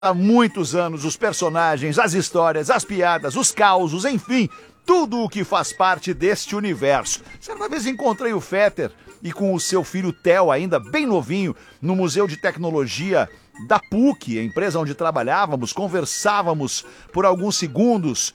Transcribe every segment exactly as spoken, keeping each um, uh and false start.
Há muitos anos, os personagens, as histórias, as piadas, os causos, enfim, tudo o que faz parte deste universo. Certa vez encontrei o Fetter e com o seu filho Theo, ainda bem novinho, no Museu de Tecnologia da P U C, a empresa onde trabalhávamos, conversávamos por alguns segundos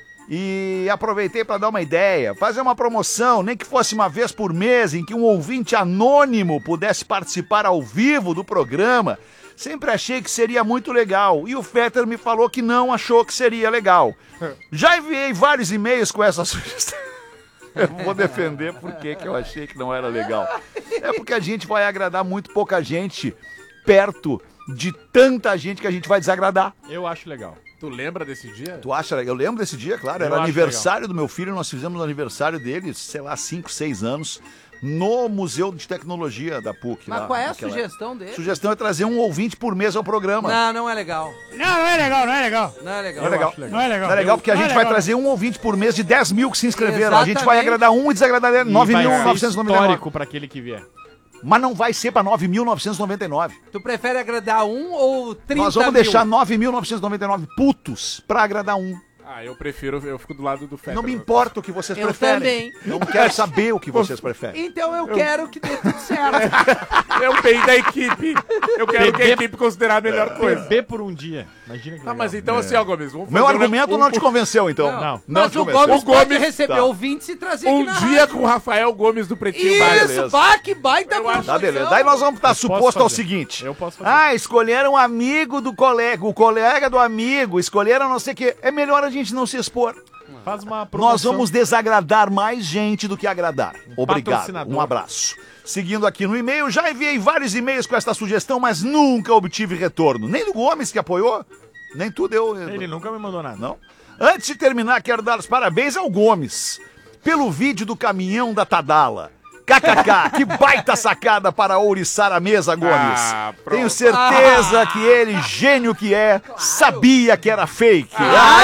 e aproveitei para dar uma ideia, fazer uma promoção, nem que fosse uma vez por mês, em que um ouvinte anônimo pudesse participar ao vivo do programa. Sempre achei que seria muito legal e o Fetter me falou que não achou que seria legal. Já enviei vários e-mails com essa sugestão. Eu vou defender porque que eu achei que não era legal. É porque a gente vai agradar muito pouca gente perto de tanta gente que a gente vai desagradar. Eu acho legal. Tu lembra desse dia? Tu acha? Eu lembro desse dia, claro. Era aniversário do meu filho, nós fizemos o aniversário dele, sei lá, cinco, seis anos. No Museu de Tecnologia da P U C. Mas lá, qual é a naquela... sugestão dele? A sugestão é trazer um ouvinte por mês ao programa. Não, não é legal. Não, não é legal, não é legal. Não é legal. Não é legal. Não é legal. Não é legal porque a gente vai trazer um ouvinte por mês de dez mil que se inscreveram. A gente vai agradar um e desagradar nove mil novecentos e noventa e nove. Histórico pra aquele que vier. Mas não vai ser pra nove mil novecentos e noventa e nove. Tu prefere agradar um ou trinta mil? Nós vamos deixar nove mil novecentos e noventa e nove putos pra agradar um. Ah, eu prefiro, eu fico do lado do Fetter. Não me importa o que vocês Eu preferem. também. Não quero saber o que vocês preferem. Então eu, eu quero que dê tudo certo. É o bem da equipe. Eu quero que a equipe considere a melhor coisa. Beber por um dia. Imagina que Tá, legal. mas então assim, ó, Gomes, vamos Meu fazer argumento um, não te convenceu, então. Não. Não, Mas te o convenceu. Gomes O pode Gomes- receber tá. ouvintes e trazer aqui Um na dia rádio. com o Rafael Gomes do Pretinho Isso, Básico. bah, que baita Eu acho- Tá, beleza. Daí nós vamos estar Eu posso suposto ao fazer. seguinte. Eu posso fazer. Ah, escolheram um amigo do colega, o colega do amigo, escolheram não sei o quê. É melhor a gente não se expor. Faz uma promoção. Nós vamos desagradar mais gente do que agradar. Obrigado. patrocinador. Um abraço. Seguindo aqui no e-mail, já enviei vários e-mails com esta sugestão, mas nunca obtive retorno. Nem do Gomes que apoiou, nem tu deu. Ele nunca me mandou nada. Não. Antes de terminar, quero dar os parabéns ao Gomes pelo vídeo do caminhão da Tadala. K K K, que baita sacada para ouriçar a mesa, Gomes. Ah, pronto. Tenho certeza que ele, gênio que é, sabia que era fake.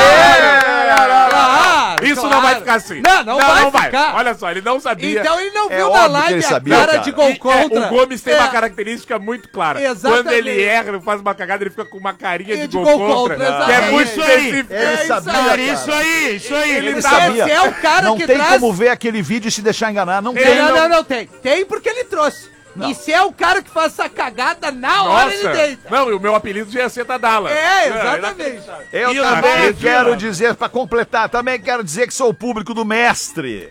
Ah, Isso claro. não vai ficar assim. Não, não vai ficar. Olha só, ele não sabia. Então ele não É viu óbvio da que live ele a sabia, cara cara. de gol E, é, contra. o Gomes tem É. uma característica muito clara. Exatamente. Quando ele erra, faz uma cagada, ele fica com uma carinha É de, de gol, gol contra. contra, que é exatamente. muito Isso aí. específico. Ele É isso sabia, aí. cara. Isso aí, isso aí. Ele Ele sabia. Esse é o cara Não que tem traz... como ver aquele vídeo e se deixar enganar. Não Não, tem. não, não, não tem. Tem porque ele trouxe. Não. E se é o cara que faz essa cagada, na hora ele Nossa. deita. Não, e o meu apelido já ia ser Tadala. É, exatamente. Eu Fila, também fila, quero fila. dizer, pra completar, também quero dizer que sou o público do mestre.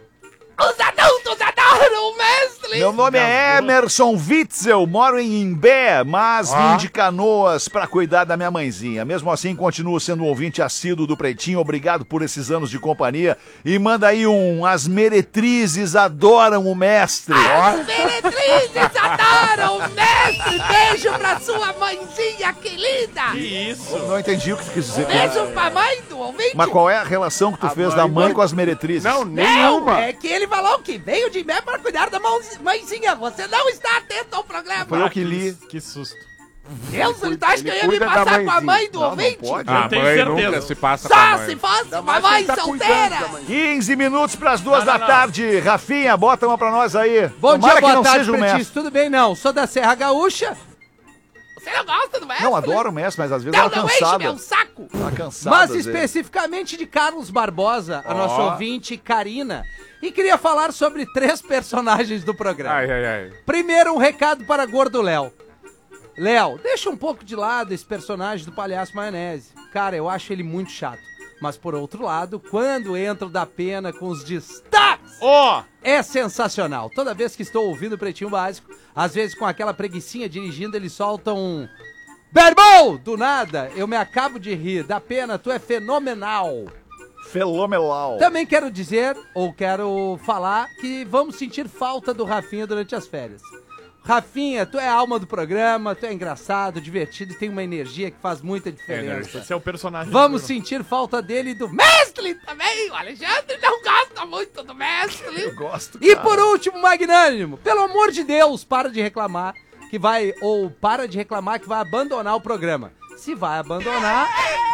Os adultos adoram o mestre. Meu nome é Emerson Witzel, moro em Imbé, mas vim de Canoas pra cuidar da minha mãezinha. Mesmo assim, continuo sendo um ouvinte assíduo do Pretinho. Obrigado por esses anos de companhia. E manda aí um: as meretrizes adoram o mestre. As meretrizes adoram o mestre. Beijo pra sua mãezinha querida. Que isso? Não entendi o que tu quis dizer. Beijo pra mãe do ouvinte. Mas qual é a relação que tu A fez mãe da mãe vai- com as meretrizes? Não, Não, nenhuma. é que ele falou que veio de Imbé para cuidar da mãozinha- mãezinha. Você não está atento ao programa. Foi eu que li. Que susto. Deus, ele tá acha que eu ia me cuida da passar com a mãezinha. mãe do Não, não ouvinte? pode. A Eu tenho mãe certeza. nunca se passa com a Só mãe. se fosse uma mãe solteira. quinze minutos pras duas Não, não, da não. tarde. Rafinha, bota uma pra nós aí. Bom Tomara dia, que boa não tarde, seja o pretinhos. mestre. Tudo bem? Não, sou da Serra Gaúcha. Você não gosta do mestre? Não, adoro o mestre, mas às vezes Não, ela não enche cansada. meu saco. Tá cansada. Mas às vezes. especificamente de Carlos Barbosa, a Ó. nossa ouvinte Karina. E queria falar sobre três personagens do programa. Ai, ai, ai. Primeiro, um recado para Gordo Léo. Léo, deixa um pouco de lado esse personagem do Palhaço Maionese. Cara, eu acho ele muito chato. Mas por outro lado, quando entra o da Pena com os destaques, Ó! é sensacional. Toda vez que estou ouvindo o Pretinho Básico, às vezes com aquela preguicinha dirigindo, ele solta um... Berbol! Do nada, eu me acabo de rir. Da Pena, tu é fenomenal. Fenomenal. Também quero dizer, ou quero falar, que vamos sentir falta do Rafinha durante as férias. Rafinha, tu é a alma do programa, tu é engraçado, divertido e tem uma energia que faz muita diferença. Esse é o personagem. Vamos do sentir falta dele e do mestre também. O Alexandre não gosta muito do mestre. Eu gosto, E cara. por último, Magnânimo, pelo amor de Deus, para de reclamar que vai, ou para de reclamar que vai abandonar o programa. Se vai abandonar,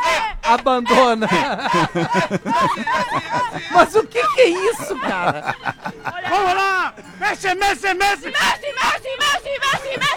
abandona. Mas o que que é isso, cara? Vamos lá! Mexe, mexe, mexe! Mexe,